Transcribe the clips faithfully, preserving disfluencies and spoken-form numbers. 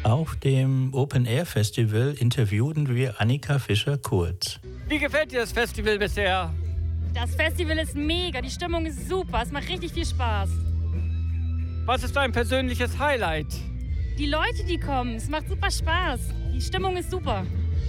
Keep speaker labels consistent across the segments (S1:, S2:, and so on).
S1: Auf dem Open Air Festival interviewten wir Annika Fischer-Kurz.
S2: Wie gefällt dir das Festival bisher?
S3: Das Festival ist mega, die Stimmung ist super, es macht richtig viel Spaß.
S2: Was ist dein persönliches Highlight?
S3: Die Leute, die kommen, es macht super Spaß. Die Stimmung ist super.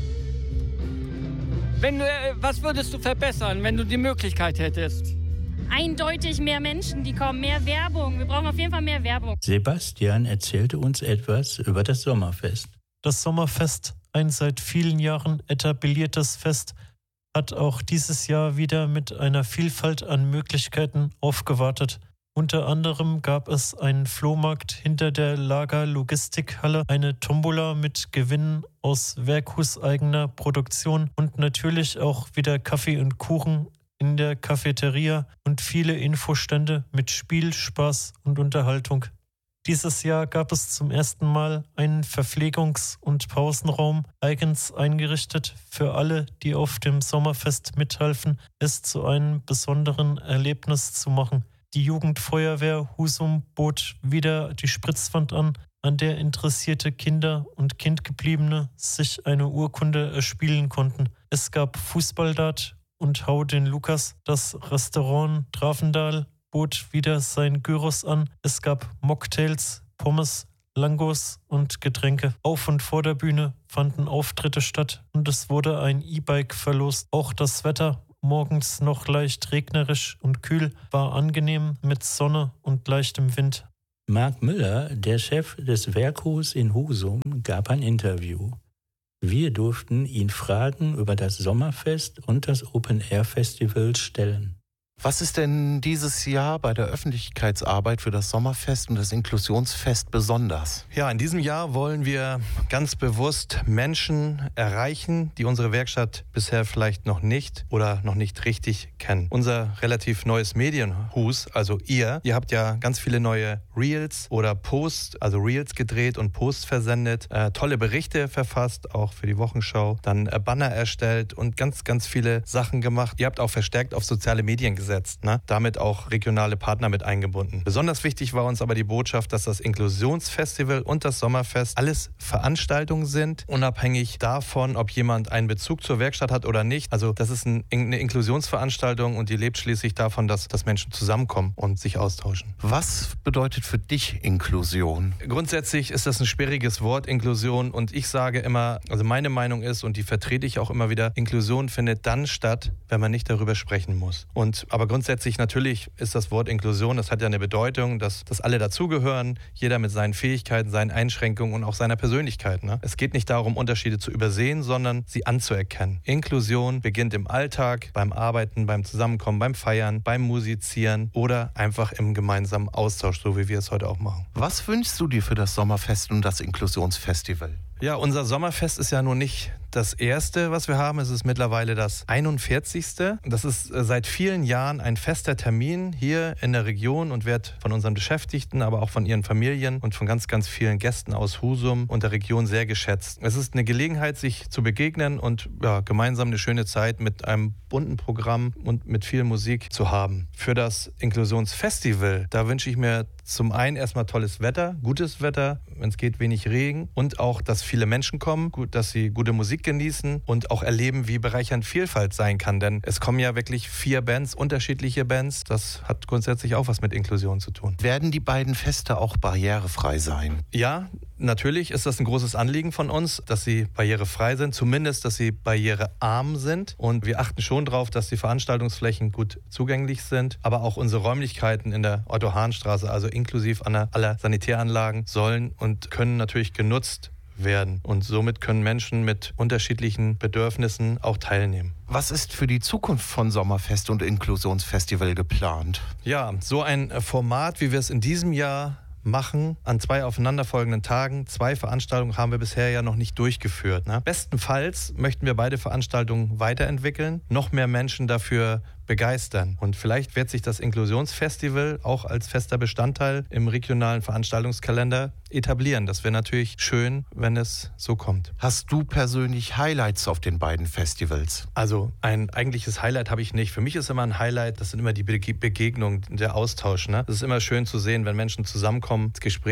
S2: Wenn du, äh, was würdest du verbessern, wenn du die Möglichkeit hättest?
S3: Eindeutig mehr Menschen, die kommen, mehr Werbung. Wir brauchen auf jeden Fall mehr Werbung.
S1: Sebastian erzählte uns etwas über das Sommerfest.
S4: Das Sommerfest, ein seit vielen Jahren etabliertes Fest, hat auch dieses Jahr wieder mit einer Vielfalt an Möglichkeiten aufgewartet. Unter anderem gab es einen Flohmarkt hinter der Lagerlogistikhalle, eine Tombola mit Gewinnen aus werkhuseigener Produktion und natürlich auch wieder Kaffee und Kuchen in der Cafeteria und viele Infostände mit Spiel, Spaß und Unterhaltung. Dieses Jahr gab es zum ersten Mal einen Verpflegungs- und Pausenraum eigens eingerichtet für alle, die auf dem Sommerfest mithalfen, es zu einem besonderen Erlebnis zu machen. Die Jugendfeuerwehr Husum bot wieder die Spritzwand an, an der interessierte Kinder und Kindgebliebene sich eine Urkunde erspielen konnten. Es gab Fußballdart und Hau den Lukas. Das Restaurant Drafendal bot wieder sein Gyros an. Es gab Mocktails, Pommes, Langos und Getränke. Auf und vor der Bühne fanden Auftritte statt und es wurde ein E-Bike verlost. Auch das Wetter, morgens noch leicht regnerisch und kühl, war angenehm mit Sonne und leichtem Wind.
S1: Marc Müller, der Chef des Werkhus in Husum, gab ein Interview. Wir durften ihn Fragen über das Sommerfest und das Open Air Festival stellen.
S5: Was ist denn dieses Jahr bei der Öffentlichkeitsarbeit für das Sommerfest und das Inklusionsfest besonders?
S6: Ja, in diesem Jahr wollen wir ganz bewusst Menschen erreichen, die unsere Werkstatt bisher vielleicht noch nicht oder noch nicht richtig kennen. Unser relativ neues Medienhus, also ihr, ihr habt ja ganz viele neue Reels oder Posts, also Reels gedreht und Posts versendet, äh, tolle Berichte verfasst, auch für die Wochenschau, dann äh, Banner erstellt und ganz, ganz viele Sachen gemacht. Ihr habt auch verstärkt auf soziale Medien gesetzt. Ne? Damit auch regionale Partner mit eingebunden. Besonders wichtig war uns aber die Botschaft, dass das Inklusionsfestival und das Sommerfest alles Veranstaltungen sind, unabhängig davon, ob jemand einen Bezug zur Werkstatt hat oder nicht. Also das ist ein, eine Inklusionsveranstaltung und die lebt schließlich davon, dass, dass Menschen zusammenkommen und sich austauschen.
S5: Was bedeutet für dich Inklusion?
S6: Grundsätzlich ist das ein sperriges Wort, Inklusion, und ich sage immer, also meine Meinung ist, und die vertrete ich auch immer wieder, Inklusion findet dann statt, wenn man nicht darüber sprechen muss. Und aber grundsätzlich natürlich ist das Wort Inklusion, das hat ja eine Bedeutung, dass, dass alle dazugehören, jeder mit seinen Fähigkeiten, seinen Einschränkungen und auch seiner Persönlichkeit. Ne? Es geht nicht darum, Unterschiede zu übersehen, sondern sie anzuerkennen. Inklusion beginnt im Alltag, beim Arbeiten, beim Zusammenkommen, beim Feiern, beim Musizieren oder einfach im gemeinsamen Austausch, so wie wir es heute auch machen.
S5: Was wünschst du dir für das Sommerfest und das Inklusionsfestival?
S6: Ja, unser Sommerfest ist ja nun nicht das erste, was wir haben. Es ist mittlerweile das einundvierzigste. Das ist seit vielen Jahren ein fester Termin hier in der Region und wird von unseren Beschäftigten, aber auch von ihren Familien und von ganz, ganz vielen Gästen aus Husum und der Region sehr geschätzt. Es ist eine Gelegenheit, sich zu begegnen und ja, gemeinsam eine schöne Zeit mit einem bunten Programm und mit viel Musik zu haben. Für das Inklusionsfestival, da wünsche ich mir zum einen erstmal tolles Wetter, gutes Wetter, wenn es geht, wenig Regen und auch, dass viele Menschen kommen, gut, dass sie gute Musik genießen und auch erleben, wie bereichernd Vielfalt sein kann. Denn es kommen ja wirklich vier Bands, unterschiedliche Bands. Das hat grundsätzlich auch was mit Inklusion zu tun.
S5: Werden die beiden Feste auch barrierefrei sein?
S6: Ja, natürlich ist das ein großes Anliegen von uns, dass sie barrierefrei sind, zumindest, dass sie barrierearm sind. Und wir achten schon darauf, dass die Veranstaltungsflächen gut zugänglich sind. Aber auch unsere Räumlichkeiten in der Otto-Hahn-Straße, also inklusive aller Sanitäranlagen, sollen und können natürlich genutzt werden. Und somit können Menschen mit unterschiedlichen Bedürfnissen auch teilnehmen.
S5: Was ist für die Zukunft von Sommerfest und Inklusionsfestival geplant?
S6: Ja, so ein Format, wie wir es in diesem Jahr machen, an zwei aufeinanderfolgenden Tagen. Zwei Veranstaltungen haben wir bisher ja noch nicht durchgeführt. Ne? Bestenfalls möchten wir beide Veranstaltungen weiterentwickeln, noch mehr Menschen dafür begeistern. Und vielleicht wird sich das Inklusionsfestival auch als fester Bestandteil im regionalen Veranstaltungskalender etablieren. Das wäre natürlich schön, wenn es so kommt.
S5: Hast du persönlich Highlights auf den beiden Festivals?
S6: Also ein eigentliches Highlight habe ich nicht. Für mich ist immer ein Highlight, das sind immer die Bege- Begegnungen, der Austausch. Ne? Es ist immer schön zu sehen, wenn Menschen zusammenkommen, ins Gespräch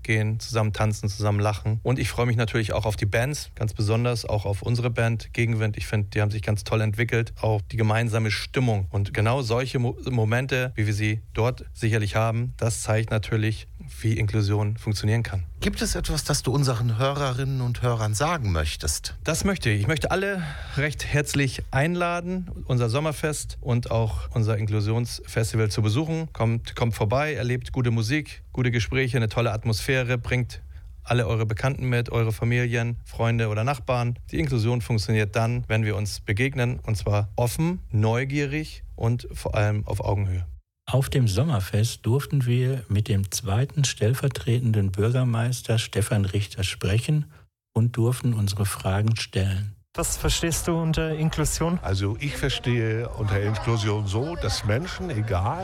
S6: rausgehen, zusammen tanzen, zusammen lachen. Und ich freue mich natürlich auch auf die Bands, ganz besonders auch auf unsere Band Gegenwind. Ich finde, die haben sich ganz toll entwickelt. Auch die gemeinsame Stimmung. Und genau solche Mo- Momente, wie wir sie dort sicherlich haben, das zeigt natürlich, wie Inklusion funktionieren kann.
S5: Gibt es etwas, das du unseren Hörerinnen und Hörern sagen möchtest?
S6: Das möchte ich. Ich möchte alle recht herzlich einladen, unser Sommerfest und auch unser Inklusionsfestival zu besuchen. Kommt, kommt vorbei, erlebt gute Musik, gute Gespräche, eine tolle Atmosphäre, bringt alle eure Bekannten mit, eure Familien, Freunde oder Nachbarn. Die Inklusion funktioniert dann, wenn wir uns begegnen, und zwar offen, neugierig und vor allem auf Augenhöhe.
S1: Auf dem Sommerfest durften wir mit dem zweiten stellvertretenden Bürgermeister Stefan Richter sprechen und durften unsere Fragen stellen.
S4: Was verstehst du unter Inklusion?
S7: Also ich verstehe unter Inklusion so, dass Menschen, egal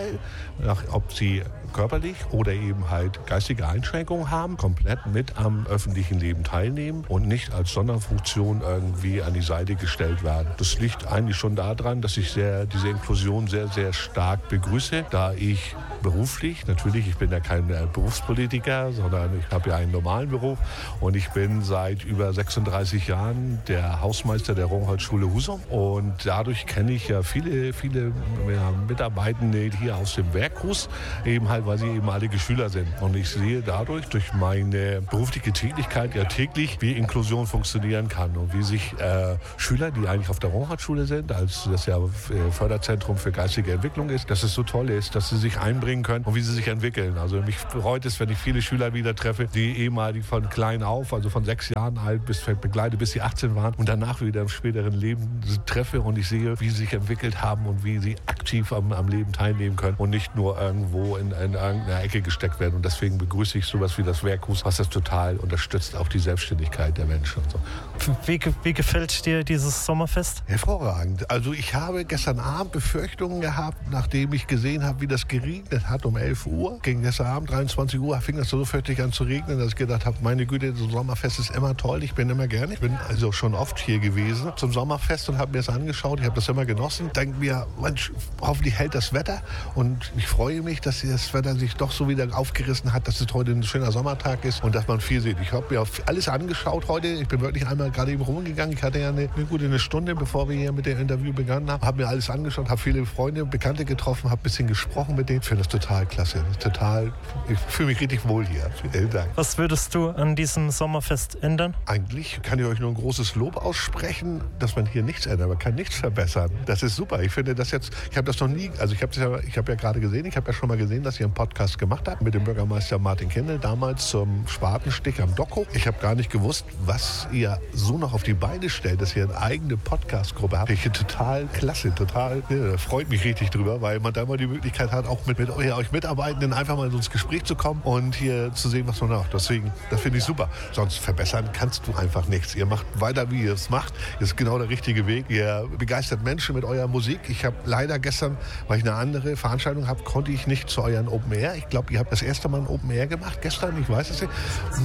S7: ob sie körperlich oder eben halt geistige Einschränkungen haben, komplett mit am öffentlichen Leben teilnehmen und nicht als Sonderfunktion irgendwie an die Seite gestellt werden. Das liegt eigentlich schon daran, dass ich sehr, diese Inklusion sehr, sehr stark begrüße, da ich beruflich, natürlich, ich bin ja kein Berufspolitiker, sondern ich habe ja einen normalen Beruf und ich bin seit über sechsunddreißig Jahren der Hausmeister der Rungholt-Schule Husum und dadurch kenne ich ja viele, viele ja, Mitarbeitende hier aus dem Werkhus, eben halt, weil sie eben alle Schüler sind. Und ich sehe dadurch, durch meine berufliche Tätigkeit ja täglich, wie Inklusion funktionieren kann und wie sich äh, Schüler, die eigentlich auf der Rungholt-Schule sind, als das ja Förderzentrum für geistige Entwicklung ist, dass es so toll ist, dass sie sich einbringen können und wie sie sich entwickeln. Also mich freut es, wenn ich viele Schüler wieder treffe, die ehemalig von klein auf, also von sechs Jahren alt bis begleitet, bis sie achtzehn waren und danach wieder im späteren Leben treffe und ich sehe, wie sie sich entwickelt haben und wie sie aktiv am, am Leben teilnehmen können und nicht nur irgendwo in, in irgendeiner Ecke gesteckt werden. Und deswegen begrüße ich sowas wie das Werkhus, was das total unterstützt, auch die Selbstständigkeit der Menschen und so.
S4: Wie, wie gefällt dir dieses Sommerfest?
S7: Hervorragend. Also ich habe gestern Abend Befürchtungen gehabt, nachdem ich gesehen habe, wie das geregnet hat um elf Uhr. Gegen gestern Abend, dreiundzwanzig Uhr, fing das so fürchterlich an zu regnen, dass ich gedacht habe, meine Güte, so ein Sommerfest ist immer toll. Ich bin immer gerne. Ich bin also schon oft hier gewesen zum Sommerfest und habe mir das angeschaut. Ich habe das immer genossen. Denke mir, Mensch, hoffentlich hält das Wetter. Und ich freue mich, dass das Wetter sich doch so wieder aufgerissen hat, dass es heute ein schöner Sommertag ist und dass man viel sieht. Ich habe mir alles angeschaut heute. Ich bin wirklich einmal gerade eben rumgegangen. Ich hatte ja eine, eine gute eine Stunde, bevor wir hier mit dem Interview begonnen haben. Habe mir alles angeschaut, habe viele Freunde, Bekannte getroffen, habe ein bisschen gesprochen mit denen. Ich finde das total klasse. Total, ich fühle mich richtig wohl hier. Vielen Dank.
S4: Was würdest du an diesem Sommerfest ändern?
S7: Eigentlich kann ich euch nur ein großes Lob aussprechen, dass man hier nichts ändert. Man kann nichts verbessern. Das ist super. Ich finde das jetzt, ich habe das noch nie, also ich habe ja, ich habe ja gerade gesehen, ich habe ja schon mal gesehen, dass ihr einen Podcast gemacht habt mit dem Bürgermeister Martin Kindl, damals zum Spatenstich am Docko. Ich habe gar nicht gewusst, was ihr so noch auf die Beine stellt, dass ihr eine eigene Podcast-Gruppe habt. Ich finde total klasse, total, ja, freut mich richtig drüber, weil man da mal die Möglichkeit hat, auch mit, mit euch Mitarbeitenden einfach mal ins Gespräch zu kommen und hier zu sehen, was man macht. Deswegen, das finde ich super. Sonst verbessern kannst du einfach nichts. Ihr macht weiter, wie ihr es macht. Das ist genau der richtige Weg. Ihr begeistert Menschen mit eurer Musik. Ich habe leider gestern, weil ich eine andere Veranstaltung habe, konnte ich nicht zu euren Open Air. Ich glaube, ihr habt das erste Mal ein Open Air gemacht gestern. Ich weiß es nicht.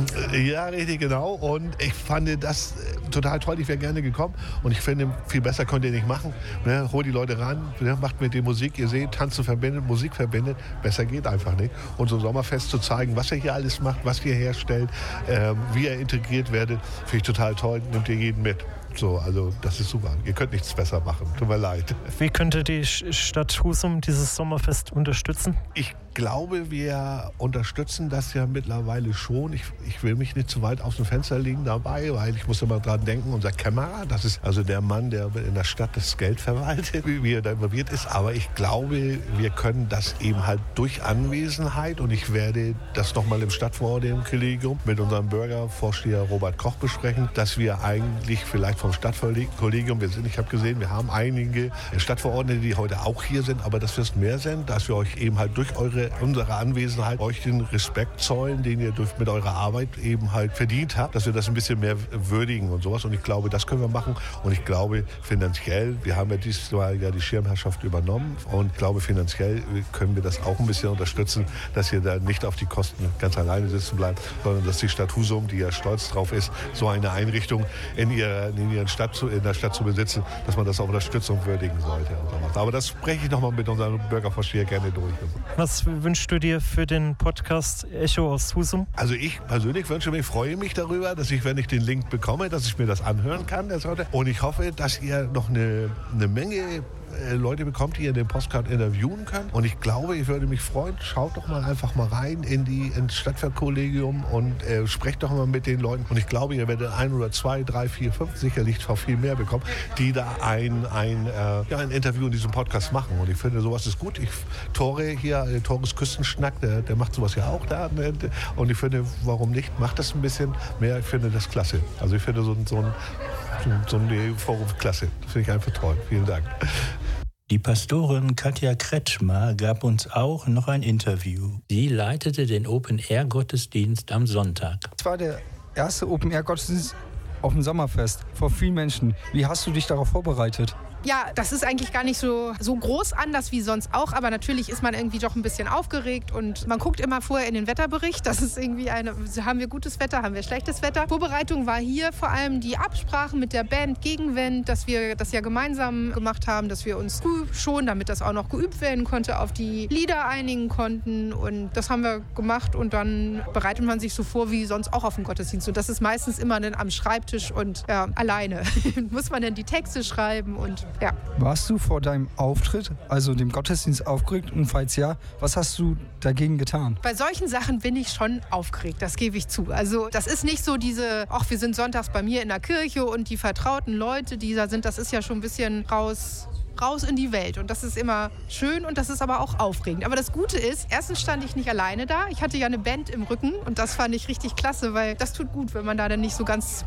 S7: Ja, richtig, genau. Und ich fand das total toll. Ich wäre gerne gekommen. Und ich finde, viel besser könnt ihr nicht machen. Ne? Holt die Leute ran, ne? Macht mit der Musik. Ihr seht, Tanzen verbindet, Musik verbindet. Besser geht einfach nicht. Und so ein Sommerfest zu zeigen, was ihr hier alles macht, was ihr herstellt, ähm, wie ihr integriert werdet, finde ich total toll. Nimmt ihr jeden mit. So, also das ist super. Ihr könnt nichts besser machen. Tut mir leid.
S4: Wie könnte die Stadt Husum dieses Sommerfest unterstützen?
S7: Ich glaube, wir unterstützen das ja mittlerweile schon. Ich, ich will mich nicht zu weit aus dem Fenster legen dabei, weil ich muss immer dran denken, unser Kämmerer, das ist also der Mann, der in der Stadt das Geld verwaltet, wie er da involviert ist. Aber ich glaube, wir können das eben halt durch Anwesenheit und ich werde das nochmal im Stadtverordnetenkollegium mit unserem Bürgervorsteher Robert Koch besprechen, dass wir eigentlich vielleicht vom Stadtkollegium, wir sind, ich habe gesehen, wir haben einige Stadtverordnete, die heute auch hier sind, aber dass wir es mehr sind, dass wir euch eben halt durch eure, unsere Anwesenheit euch den Respekt zollen, den ihr durch, mit eurer Arbeit eben halt verdient habt, dass wir das ein bisschen mehr würdigen und sowas. Und ich glaube, das können wir machen. Und ich glaube, finanziell, wir haben ja dieses Mal ja die Schirmherrschaft übernommen und ich glaube, finanziell können wir das auch ein bisschen unterstützen, dass ihr da nicht auf die Kosten ganz alleine sitzen bleibt, sondern dass die Stadt Husum, die ja stolz drauf ist, so eine Einrichtung in ihrer, in ihrer Stadt zu, in der Stadt zu besitzen, dass man das auch unterstützen und würdigen sollte. Aber das spreche ich nochmal mit unserem Bürgervorsteher gerne durch.
S4: Was wünschst du dir für den Podcast Echo aus Husum?
S7: Also ich persönlich wünsche mich, freue mich darüber, dass ich, wenn ich den Link bekomme, dass ich mir das anhören kann. Und ich hoffe, dass ihr noch eine, eine Menge Leute bekommt, die ihr den Postcard interviewen könnt. Und ich glaube, ich würde mich freuen, schaut doch mal einfach mal rein in die, ins Stadtwerkkollegium und äh, sprecht doch mal mit den Leuten. Und ich glaube, ihr werdet ein oder zwei, drei, vier, fünf, sicherlich noch viel mehr bekommen, die da ein, ein, äh, ja, ein Interview in diesem Podcast machen. Und ich finde, sowas ist gut. Ich, Tore hier, äh, Tores Küstenschnack, der, der macht sowas ja auch da. Ne? Und ich finde, warum nicht? Macht das ein bisschen mehr. Ich finde das klasse. Also ich finde so, so ein so ein Forum klasse. Das finde ich einfach toll. Vielen Dank.
S1: Die Pastorin Katja Kretschmer gab uns auch noch ein Interview. Sie leitete den Open-Air-Gottesdienst am Sonntag.
S8: Es war der erste Open-Air-Gottesdienst auf dem Sommerfest vor vielen Menschen. Wie hast du dich darauf vorbereitet?
S9: Ja, das ist eigentlich gar nicht so, so groß anders wie sonst auch, aber natürlich ist man irgendwie doch ein bisschen aufgeregt und man guckt immer vorher in den Wetterbericht. Das ist irgendwie eine, haben wir gutes Wetter, haben wir schlechtes Wetter. Vorbereitung war hier vor allem die Absprache mit der Band Gegenwind, dass wir das ja gemeinsam gemacht haben, dass wir uns früh schon, damit das auch noch geübt werden konnte, auf die Lieder einigen konnten und das haben wir gemacht und dann bereitet man sich so vor wie sonst auch auf dem Gottesdienst und das ist meistens immer dann am Schreibtisch und ja, alleine muss man dann die Texte schreiben und ja.
S8: Warst du vor deinem Auftritt, also dem Gottesdienst, aufgeregt? Und falls ja, was hast du dagegen getan?
S9: Bei solchen Sachen bin ich schon aufgeregt, das gebe ich zu. Also das ist nicht so diese, ach, wir sind sonntags bei mir in der Kirche und die vertrauten Leute, die da sind, das ist ja schon ein bisschen raus... raus in die Welt. Und das ist immer schön und das ist aber auch aufregend. Aber das Gute ist, erstens stand ich nicht alleine da. Ich hatte ja eine Band im Rücken und das fand ich richtig klasse, weil das tut gut, wenn man da dann nicht so ganz